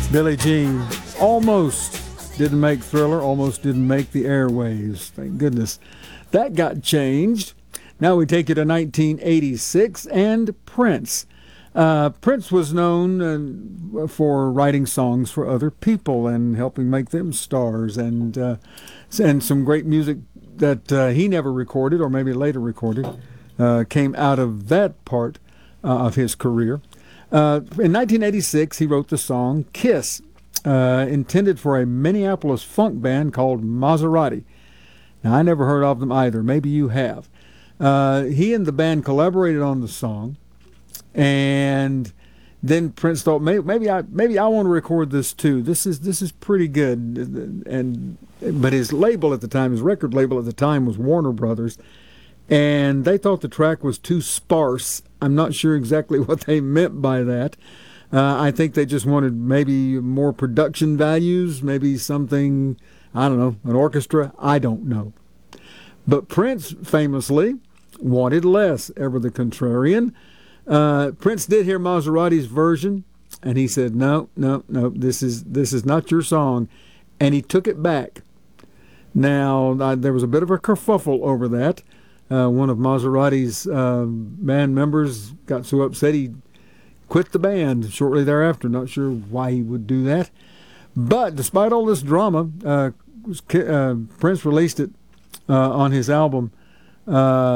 Billie Jean almost didn't make Thriller, almost didn't make the airwaves. Thank goodness that got changed. Now we take you to 1986 and Prince. Prince was known for writing songs for other people and helping make them stars, and some great music that he never recorded or maybe later recorded came out of that part of his career. In 1986, he wrote the song Kiss, intended for a Minneapolis funk band called Maserati. Now, I never heard of them either. Maybe you have. He and the band collaborated on the song, and then Prince thought, maybe I want to record this too. This is pretty good. But his label at the time, his record label at the time, was Warner Brothers, and they thought the track was too sparse. I'm not sure exactly what they meant by that. I think they just wanted maybe more production values, maybe something, I don't know, an orchestra. I don't know. But Prince famously wanted less, ever the contrarian. Prince did hear Maserati's version, and he said, no, this is not your song, and he took it back. Now, there was a bit of a kerfuffle over that. One of Maserati's band members got so upset he quit the band shortly thereafter. Not sure why he would do that. But despite all this drama, Prince released it on his album in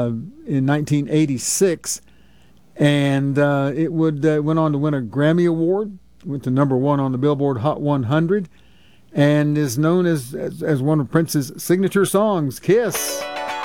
1986, and it went on to win a Grammy Award, went to #1 on the Billboard Hot 100, and is known as one of Prince's signature songs, Kiss.